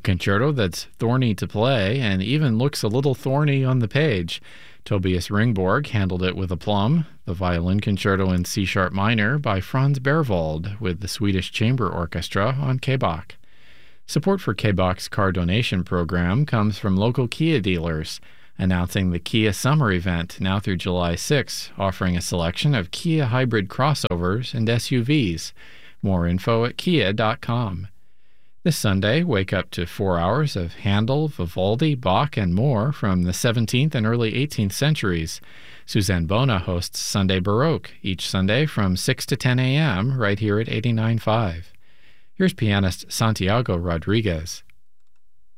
concerto that's thorny to play and even looks a little thorny on the page. Tobias Ringborg handled it with aplomb. The Violin Concerto in C-sharp minor by Franz Berwald with the Swedish Chamber Orchestra on K-Bach. Support for K-Bach's car donation program comes from local Kia dealers, announcing the Kia Summer event now through July 6, offering a selection of Kia hybrid crossovers and SUVs. More info at kia.com. This Sunday, wake up to 4 hours of Handel, Vivaldi, Bach, and more from the 17th and early 18th centuries. Suzanne Bona hosts Sunday Baroque each Sunday from 6 to 10 a.m. right here at 89.5. Here's pianist Santiago Rodriguez.